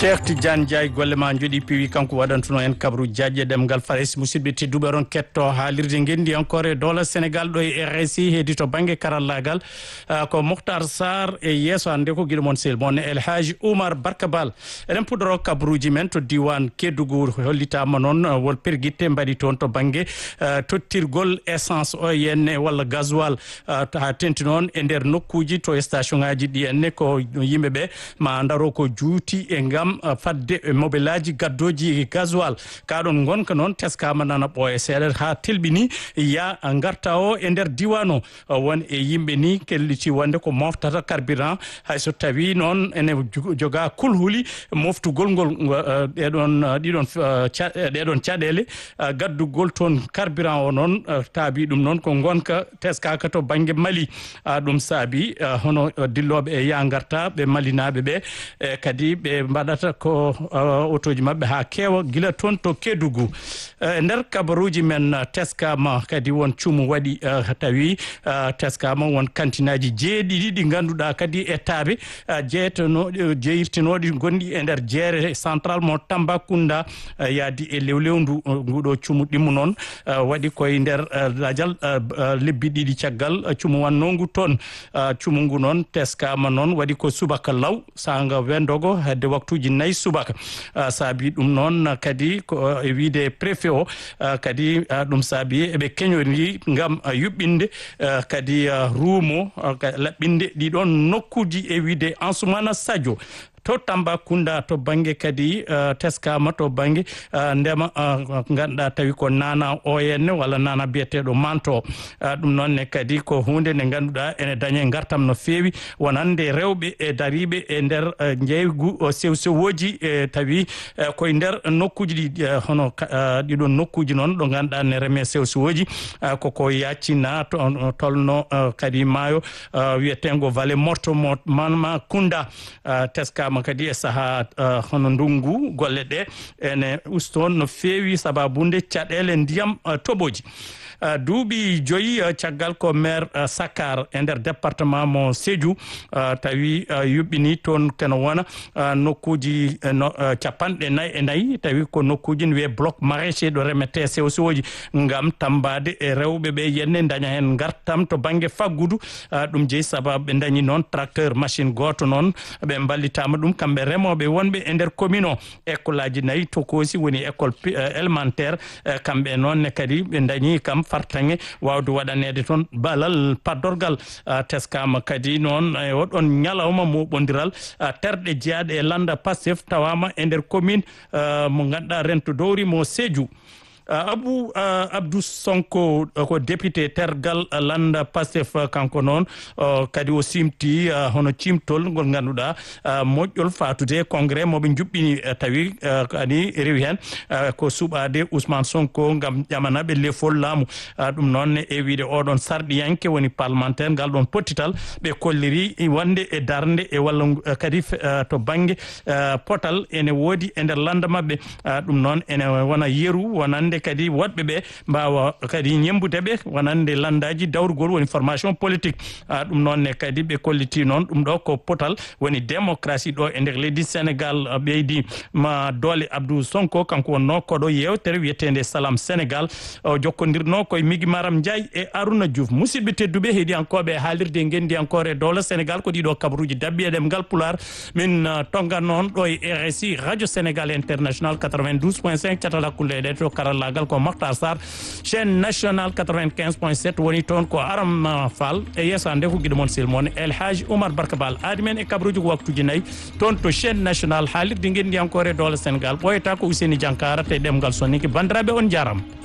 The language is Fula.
Cheikh Tidiane Ndiaye golle ma jodi piwi kanko waɗantuno en kabru diaƴe demgal fares musidɓe tedduɓe ron ketto haalirde ngendi encore dola Sénégal ɗo e RSI heedi to banggue karallagal ko Mokhtar Sarr e yesso hande ko guiɗo moon sehil moon El Hadji Oumar Barka Bal eɗen puɗɗoro kabruji men to diwan Kédougou hollitama noon won perguitte mbaɗi toon to banggue tottirgol essence o henne walla gasoil ha tenti noon e nder nokkuji to station ngaji ɗi henne ko yimɓeɓe ma daro ko juuti e ngam fadde mobile aji gaddoji gasoil kaɗon gonka noon teskama nana ɓooya seeɗa ha telɓini ya garta o e nder diwan o won e yimɓe ni kelliti wonde ko moftata carburant hayso tawi noon ene joga kulhuli moftugol ngol ɗiɗon caɗele gaddugol toon carburant o noon taabi ɗum noon ko gonka teskaka to banggue Mali ɗum saabi hono dilloɓe e ya garta ɓe malinaɓe ɓe kadi ɓe mbaɗata ko autoji mabɓe ha kewa guila toon to Kédougou nder kabaruji men teskama kadi won cuumu waɗi tawi teskama won kantinaji jeeɗiɗi ɗi ganduɗa kadi e taabe jeeyirtinoɗi gonɗi e nder jeere central mo Tambacounda yaadi e lewlewndu nguɗo cuumu ɗimmu noon waɗi koye nder radial lebbi ɗiɗi caggal cuumu wannongu toon cuumu ngu noon teskama noon waɗi ko subaka law sanga wendogo hedde waktuji 4 subaka saabi ɗum noon kadi ko e wiide préfet o kadi ɗum saabi eɓe keñori ngam yuɓɓinde kadi ruumo laɓɓinde ɗiɗon nokkuji e wiide Ansoumana Sadio to Tambacounda to banggue kadi teskama to banggue ndema ganduɗa tawi ko nana o henne walla nana biyeteɗo manto ɗum noonne kadi ko hunde nde ganduɗa ene dañe gartam no feewi wonande rewɓe e dariɓe e nder jeygu sew sewoji tawi koye nder nokkuji ɗi hono ɗiɗon nokkuji noon ɗo ganduɗa ne reeme sew sewoji koko yaccina tolno kadi maayo wiyetengo vallée morte mo Manma Kounda teskama kadi e saaha hono ndungu golle ɗe ene uston no feewi sababunde caɗele ndiyam toɓoji duuɓi joyi caggal ko maire Sakar e nder département mo Sédhiou tawi yuɓɓini toon kene wona nokkuji capanɗe 4 tawi ko nokkuji ne wiye bloc maraîcher ɗo remete sewo sewoji ngam tambade e rewɓe ɓe yenne daña hen gartam to banggue faggudu ɗum jeeyi sababu ɓe dañi noon tracteur machine goto noon ɓe ballitama ɗum kamɓe remoɓe wonɓe e nder commune o école aji 4 tokosi woni école élémentaire kamɓe noon kadi ɓe dañi kam fartange wawde waɗanede toon balal paddorgal teskama kadi noon e oɗon ñalawma moɓodiral terɗe jeeyaɗe e landa Pastef tawama e nder commune mo ganduɗa rento dowri mo Sédhiou Abdou Sonko ko député tergal landa Pastef kanko noon kadi o simti hono cimtol ngol ganduɗa moƴƴol fatude congrès moɓe juɓɓini tawi kadi rewi hen ko suɓade Ousmane Sonko ngam ƴamanaɓe lefol laamu ɗum noon e wiide oɗon sarɗiyanke woni parlementaire ngal ɗon pottital ɓe kolliri wonde e darde e walla kadi to banggue potal ene woodi e nder landa mabɓe ɗum noon ene wona yeeru wonande kadi woɗɓe ɓe mbawa kadi ñembude ɓe wonande landaji dawrugol woni formation politique ɗum noonne kadi ɓe kolliti noon ɗum ɗo ko potal woni démocratie ɗo e nder leydi Sénégal ɓeydi ma doole Abdou Sonko kanko wonno koɗo yewtere wiyetede Salam Sénégal jokkodirno koye Migui Maram Ndiaye e Arouna Diouf musidɓe tedduɓe heeɗiyankoɓe haalirde ngendi encore e dowla Sénégal ko ɗiɗo kabaruji dabɓi e ɗemgal Pulaar min tongan noon ɗo e RSI radio Sénégal international 92.5 catal hakkude ɗe to karallagal ko Mokhtar Sarr chaîne nationale 95.7 woni toon ko Aram Fall e yesso hande ko guiɗo moon sehil moon El Hadji Oumar Barka Bal aadi men e kabaruji ko waktuji 4 toon to chaîne nationale haalirde ngendi encore e dowla Sénégal ɓoyata ko Ousseyni Diankara te ɗemgal sonniki bandiraɓe on jarama